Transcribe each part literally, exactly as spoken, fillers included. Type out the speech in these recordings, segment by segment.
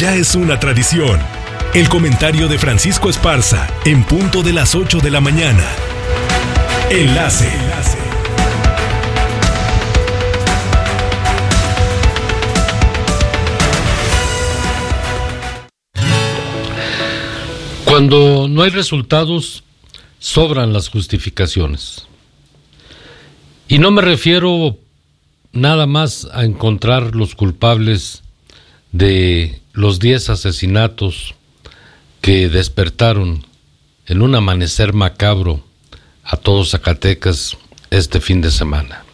ya es una tradición. El comentario de Francisco Esparza, en punto de las ocho de la mañana. Enlace. Cuando no hay resultados, sobran las justificaciones. Y no me refiero nada más a encontrar los culpables de los diez asesinatos que despertaron en un amanecer macabro a todo Zacatecas este fin de semana.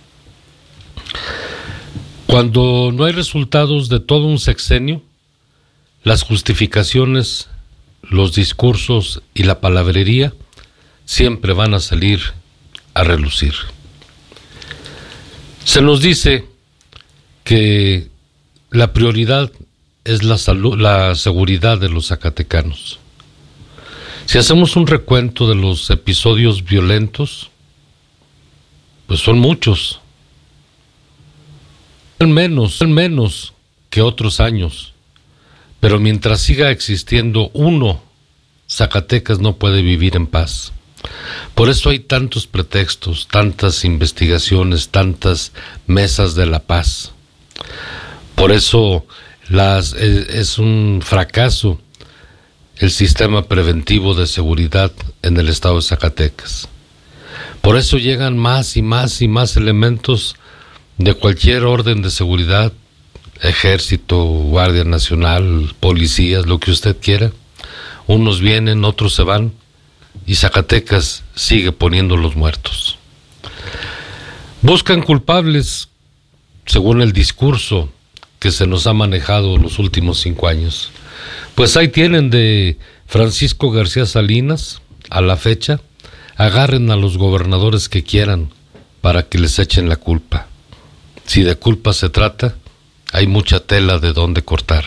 Cuando no hay resultados de todo un sexenio, las justificaciones, los discursos y la palabrería siempre van a salir a relucir. Se nos dice que la prioridad es la salud, la seguridad de los zacatecanos. Si hacemos un recuento de los episodios violentos, pues son muchos. Al menos, al menos que otros años. Pero mientras siga existiendo uno, Zacatecas no puede vivir en paz. Por eso hay tantos pretextos, tantas investigaciones, tantas mesas de la paz. Por eso las, es un fracaso el sistema preventivo de seguridad en el estado de Zacatecas. Por eso llegan más y más y más elementos de cualquier orden de seguridad, ejército, guardia nacional, policías, lo que usted quiera. Unos vienen, otros se van, y Zacatecas sigue poniendo los muertos. Buscan culpables, según el discurso que se nos ha manejado los últimos cinco años. Pues ahí tienen de Francisco García Salinas, a la fecha, agarren a los gobernadores que quieran para que les echen la culpa. Si de culpa se trata, hay mucha tela de dónde cortar.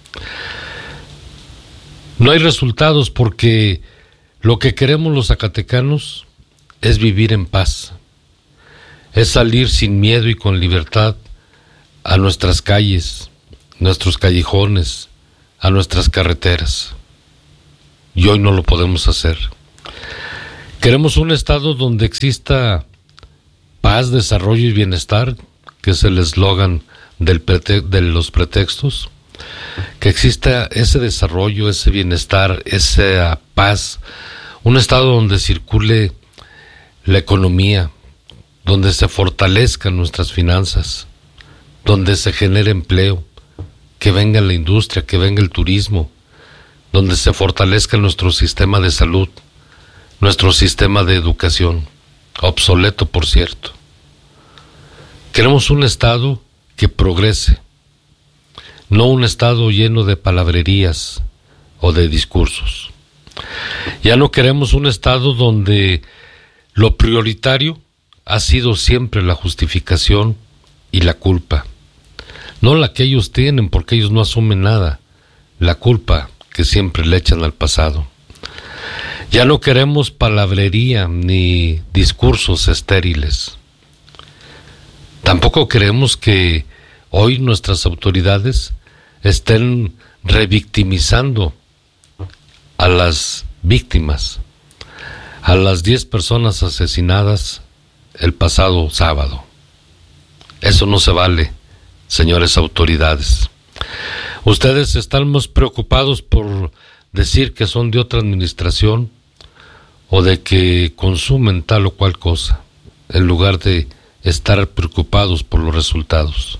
No hay resultados porque lo que queremos los zacatecanos es vivir en paz, es salir sin miedo y con libertad a nuestras calles, nuestros callejones, a nuestras carreteras. Y hoy no lo podemos hacer. Queremos un estado donde exista paz, desarrollo y bienestar, que es el eslogan del prete- de los pretextos. Que exista ese desarrollo, ese bienestar, esa paz, un estado donde circule la economía, donde se fortalezcan nuestras finanzas, donde se genere empleo, que venga la industria, que venga el turismo, donde se fortalezca nuestro sistema de salud, nuestro sistema de educación, obsoleto por cierto. Queremos un estado que progrese, no un estado lleno de palabrerías o de discursos. Ya no queremos un estado donde lo prioritario ha sido siempre la justificación y la culpa. No la que ellos tienen, porque ellos no asumen nada, la culpa que siempre le echan al pasado. Ya no queremos palabrería ni discursos estériles. Tampoco queremos que hoy nuestras autoridades estén revictimizando a las víctimas, a las diez personas asesinadas el pasado sábado. Eso no se vale, señores autoridades. Ustedes están más preocupados por decir que son de otra administración o de que consumen tal o cual cosa, en lugar de estar preocupados por los resultados.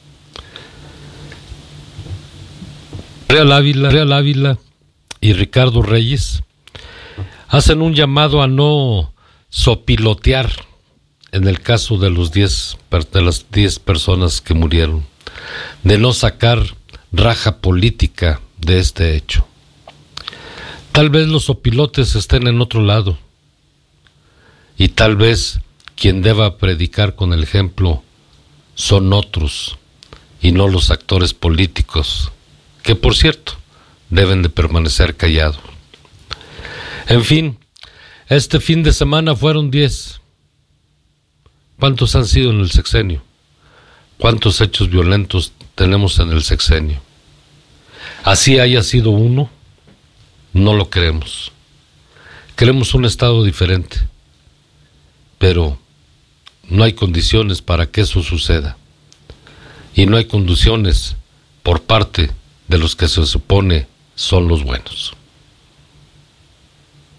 Real Ávila, Real Ávila y Ricardo Reyes hacen un llamado a no sopilotear en el caso de los diez, de las diez personas que murieron, de no sacar raja política de este hecho. Tal vez los sopilotes estén en otro lado y tal vez quien deba predicar con el ejemplo son otros y no los actores políticos, que por cierto deben de permanecer callados. En fin, este fin de semana fueron diez. ¿Cuántos han sido en el sexenio? ¿Cuántos hechos violentos tenemos en el sexenio? Así haya sido uno, no lo queremos. Queremos un Estado diferente, pero no hay condiciones para que eso suceda. Y no hay condiciones por parte de los que se supone son los buenos.